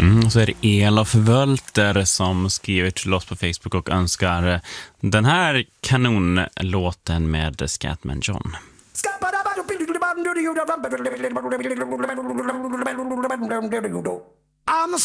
Så är det Elof Wölter som skriver till oss på Facebook och önskar den här kanonlåten med Scatman John. I'm a